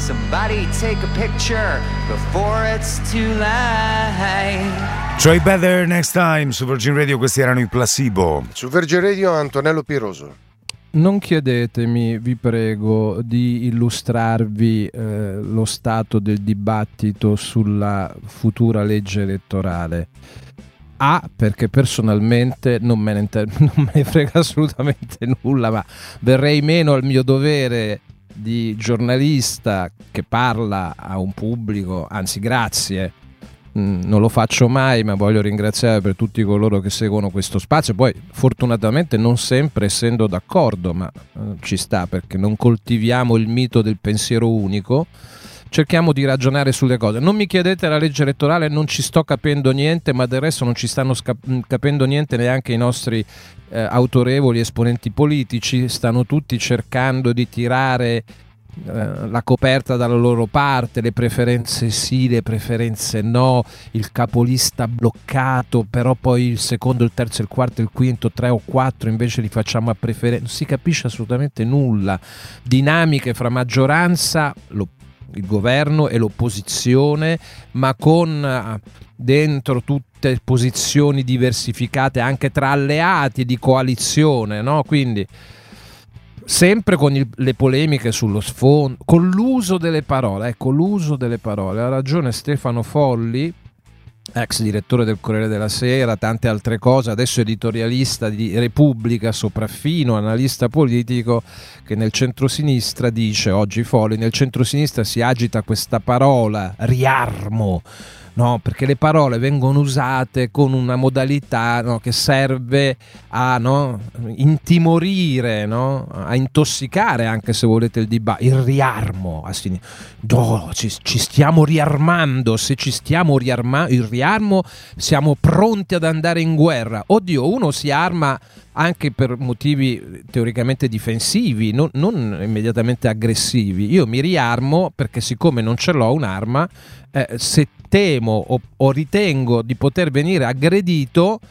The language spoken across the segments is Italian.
Somebody take a picture before it's too late. Try Better Next Time su Virgin Radio. Questi erano i Placebo. Su Virgin Radio Antonello Piroso. Non chiedetemi, vi prego, di illustrarvi lo stato del dibattito sulla futura legge elettorale. Perché personalmente non me ne frega assolutamente nulla, ma verrei meno al mio dovere di giornalista che parla a un pubblico, anzi grazie, non lo faccio mai, ma voglio ringraziare per tutti coloro che seguono questo spazio. Poi fortunatamente non sempre essendo d'accordo, ma ci sta, perché non coltiviamo il mito del pensiero unico, cerchiamo di ragionare sulle cose. Non mi chiedete la legge elettorale, non ci sto capendo niente, ma del resto non ci stanno capendo niente neanche i nostri autorevoli esponenti politici. Stanno tutti cercando di tirare la coperta dalla loro parte, le preferenze sì, le preferenze no, il capolista bloccato, però poi il secondo, il terzo, il quarto, il quinto, 3 o 4 invece li facciamo a preferenza. Non si capisce assolutamente nulla. Dinamiche fra maggioranza, il governo e l'opposizione, ma con dentro tutte posizioni diversificate anche tra alleati di coalizione, no? Quindi sempre con le polemiche sullo sfondo, con l'uso delle parole. Ecco, l'uso delle parole. Ha ragione Stefano Folli, ex direttore del Corriere della Sera, tante altre cose, adesso editorialista di Repubblica, sopraffino analista politico, che nel centrosinistra dice, oggi Folli, nel centrosinistra si agita questa parola, riarmo, no? Perché le parole vengono usate con una modalità, no, che serve a, no, intimorire, no, a intossicare anche, se volete, il dibattito. Il riarmo, ci stiamo riarmando. Se ci stiamo riarmando, il riarmo, siamo pronti ad andare in guerra. Oddio, uno si arma anche per motivi teoricamente difensivi, non immediatamente aggressivi. Io mi riarmo perché, siccome non ce l'ho un'arma, se temo o ritengo di poter venire aggredito,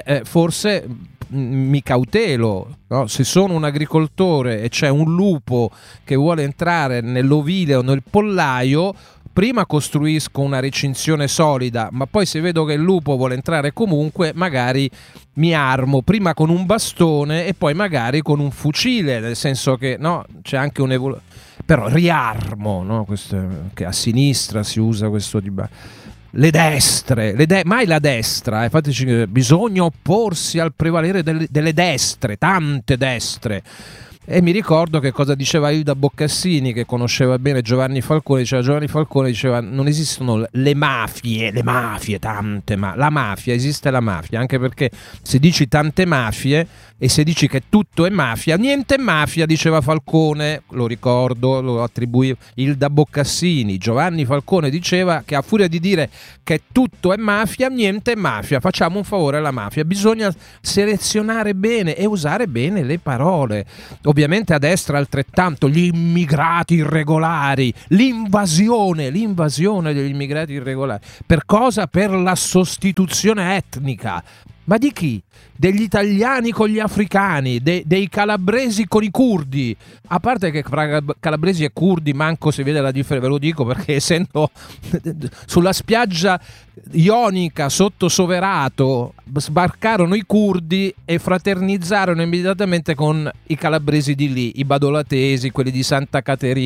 forse mi cautelo, no? Se sono un agricoltore e c'è un lupo che vuole entrare nell'ovile o nel pollaio, prima costruisco una recinzione solida, ma poi se vedo che il lupo vuole entrare comunque, magari mi armo prima con un bastone e poi magari con un fucile, nel senso che, no, c'è anche un'evoluzione. Però riarmo, no? Questo, che a sinistra si usa questo dibattito. Le destre, mai la destra, infatti bisogna opporsi al prevalere delle destre, tante destre. E mi ricordo che cosa diceva Ilda Boccassini, che conosceva bene Giovanni Falcone. Diceva non esistono le mafie tante, ma la mafia, esiste la mafia, anche perché se dici tante mafie e se dici che tutto è mafia, niente è mafia, diceva Falcone, lo ricordo, lo attribuì Ilda Boccassini. Giovanni Falcone diceva che a furia di dire che tutto è mafia, niente è mafia, facciamo un favore alla mafia, bisogna selezionare bene e usare bene le parole. Ovviamente a destra altrettanto, gli immigrati irregolari, l'invasione degli immigrati irregolari. Per cosa? Per la sostituzione etnica. Ma di chi? Degli italiani con gli africani, dei calabresi con i curdi. A parte che fra calabresi e curdi manco si vede la differenza, ve lo dico perché essendo sulla spiaggia ionica sotto Soverato sbarcarono i curdi e fraternizzarono immediatamente con i calabresi di lì, i badolatesi, quelli di Santa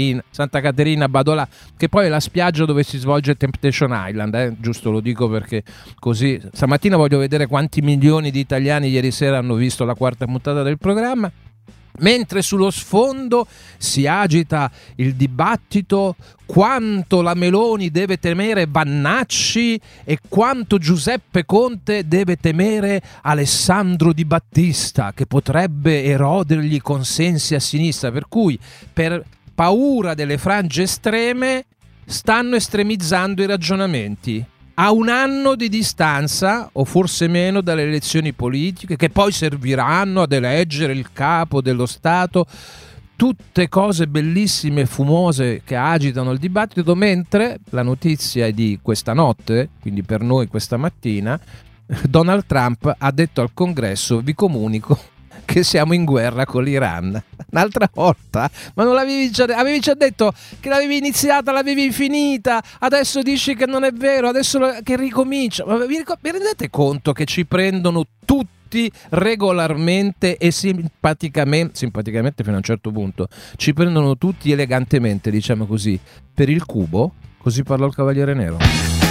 Caterina Badola, che poi è la spiaggia dove si svolge Temptation Island, giusto, lo dico perché così stamattina voglio vedere quanti milioni di italiani ieri sera hanno visto la quarta puntata del programma. Mentre sullo sfondo si agita il dibattito quanto la Meloni deve temere Vannacci e quanto Giuseppe Conte deve temere Alessandro Di Battista, che potrebbe erodergli consensi a sinistra, per cui per paura delle frange estreme stanno estremizzando i ragionamenti. A un anno di distanza, o forse meno, dalle elezioni politiche, che poi serviranno ad eleggere il capo dello Stato, tutte cose bellissime e fumose che agitano il dibattito, mentre la notizia è di questa notte, quindi per noi questa mattina, Donald Trump ha detto al Congresso: vi comunico che siamo in guerra con l'Iran. Un'altra volta? Ma non avevi già detto che l'avevi iniziata, l'avevi finita, adesso dici che non è vero, adesso che ricomincia. Ma vi rendete conto che ci prendono tutti regolarmente e simpaticamente fino a un certo punto, ci prendono tutti elegantemente, diciamo così, per il cubo? Così parlò il Cavaliere Nero.